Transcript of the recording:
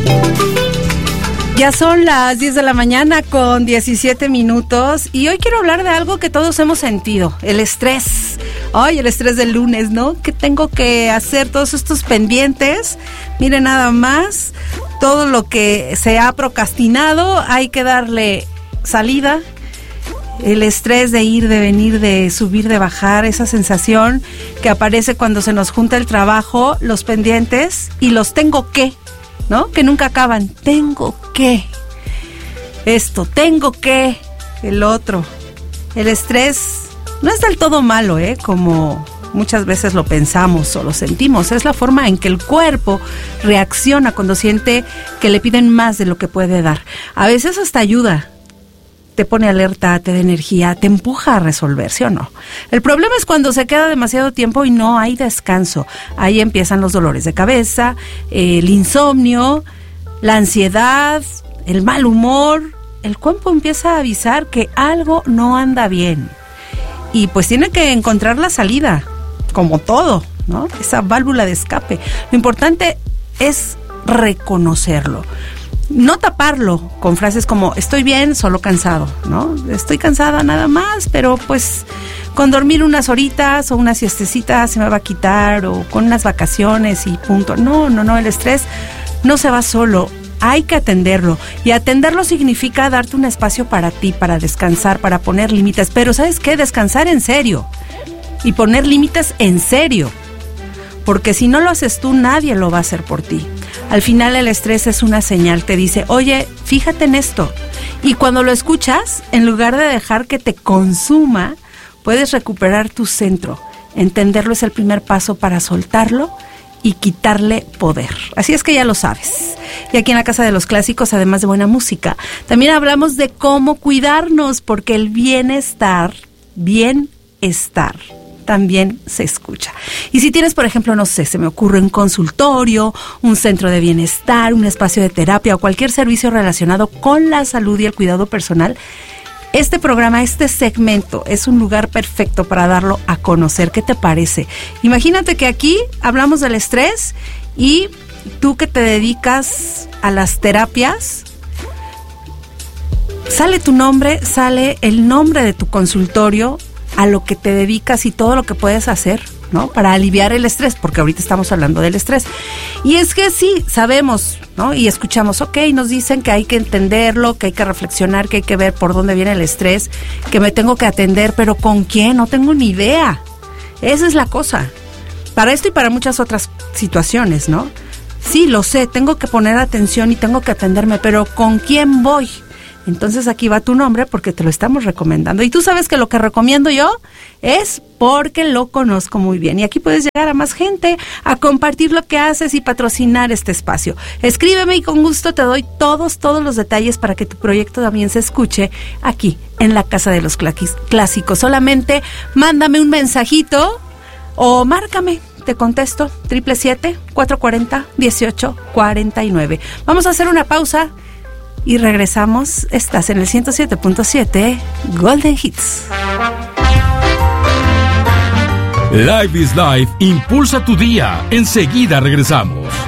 Ya son las 10 de la mañana con 17 minutos y hoy quiero hablar de algo que todos hemos sentido, el estrés. Ay, el estrés del lunes, ¿no? ¿Qué tengo que hacer? Todos estos pendientes. Miren nada más, todo lo que se ha procrastinado, hay que darle salida. El estrés de ir, de venir, de subir, de bajar, esa sensación que aparece cuando se nos junta el trabajo, los pendientes y los tengo que, ¿no? Que nunca acaban. Tengo que esto, tengo que el otro. El estrés no es del todo malo, como muchas veces lo pensamos o lo sentimos. Es la forma en que el cuerpo reacciona cuando siente que le piden más de lo que puede dar. A veces hasta ayuda. Te pone alerta, te da energía, te empuja a resolver, ¿sí o no? El problema es cuando se queda demasiado tiempo y no hay descanso. Ahí empiezan los dolores de cabeza, el insomnio, la ansiedad, el mal humor. El cuerpo empieza a avisar que algo no anda bien. Y pues tiene que encontrar la salida, como todo, ¿no? Esa válvula de escape. Lo importante es reconocerlo. No taparlo con frases como estoy bien, solo cansado, ¿no? Estoy cansada nada más, pero pues con dormir unas horitas o una siestecita se me va a quitar, o con unas vacaciones y punto. No, el estrés no se va solo, hay que atenderlo. Y atenderlo significa darte un espacio para ti, para descansar, para poner límites. Pero ¿sabes qué? Descansar en serio y poner límites en serio. Porque si no lo haces tú, nadie lo va a hacer por ti. Al final el estrés es una señal, te dice, oye, fíjate en esto. Y cuando lo escuchas, en lugar de dejar que te consuma, puedes recuperar tu centro. Entenderlo es el primer paso para soltarlo y quitarle poder. Así es que ya lo sabes. Y aquí en la Casa de los Clásicos, además de buena música, también hablamos de cómo cuidarnos, porque el bienestar también se escucha. Y si tienes, por ejemplo, no sé, se me ocurre un consultorio, un centro de bienestar, un espacio de terapia o cualquier servicio relacionado con la salud y el cuidado personal, este programa, este segmento es un lugar perfecto para darlo a conocer. ¿Qué te parece? Imagínate que aquí hablamos del estrés y tú que te dedicas a las terapias, sale tu nombre, sale el nombre de tu consultorio, a lo que te dedicas y todo lo que puedes hacer, ¿no? Para aliviar el estrés, porque ahorita estamos hablando del estrés. Y es que sí, sabemos, ¿no? Y escuchamos, nos dicen que hay que entenderlo, que hay que reflexionar, que hay que ver por dónde viene el estrés, que me tengo que atender, pero ¿con quién? No tengo ni idea. Esa es la cosa. Para esto y para muchas otras situaciones, ¿no? Sí, lo sé, tengo que poner atención y tengo que atenderme, pero ¿con quién voy? Entonces aquí va tu nombre porque te lo estamos recomendando. Y tú sabes que lo que recomiendo yo es porque lo conozco muy bien. Y aquí puedes llegar a más gente, a compartir lo que haces y patrocinar este espacio. Escríbeme y con gusto te doy todos los detalles para que tu proyecto también se escuche aquí en la Casa de los Clásicos. Solamente mándame un mensajito o márcame. Te contesto, 777-440-1849. Vamos a hacer una pausa. Y regresamos, estás en el 107.7 Golden Hits. Life is Life impulsa tu día. Enseguida regresamos.